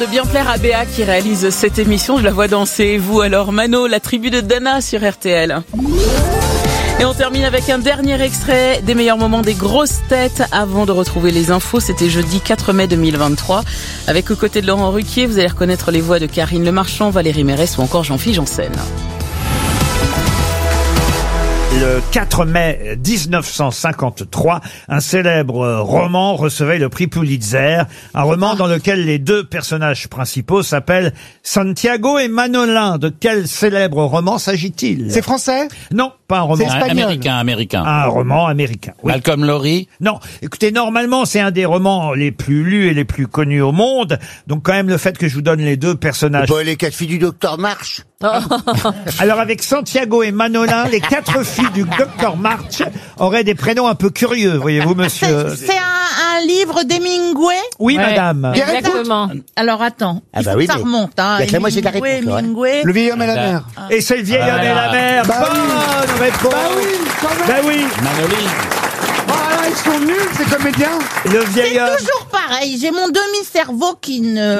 De bien plaire à Béa qui réalise cette émission, je la vois danser. Et vous alors, Mano, la tribu de Dana sur RTL. Et on termine avec un dernier extrait des meilleurs moments des grosses têtes avant de retrouver les infos. C'était jeudi 4 mai 2023. Avec aux côtés de Laurent Ruquier, vous allez reconnaître les voix de Karine Le Marchand, Valérie Mérès ou encore Jean-Philippe Janssen. Le 4 mai 1953, un célèbre roman recevait le prix Pulitzer, un roman dans lequel les deux personnages principaux s'appellent Santiago et Manolin. De quel célèbre roman s'agit-il? C'est français? Non, pas un roman. C'est espagnol. Américain. Un roman américain. Oui. Malcolm Lowry. Non, écoutez, normalement, c'est un des romans les plus lus et les plus connus au monde. Donc quand même, le fait que je vous donne les deux personnages. Bon, les 4 filles du docteur March. Alors avec Santiago et Manolin, les 4 filles du docteur March auraient des prénoms un peu curieux, voyez-vous, monsieur. C'est un livre d'Hemingway? Oui, madame. Exactement. Alors attends, Ah bah oui, ça mais remonte. Hein. y a que la moitié de la réponse, là, ouais. Hemingway. Le vieil homme et la mer. Et c'est le vieil homme et la mer. Bah oui. Bonne réponse. Bah oui, quand même. Ben oui, Manoli. Oh là, ils sont nuls, ces comédiens. le vieil C'est homme. toujours pareil. J'ai mon demi-cerveau qui ne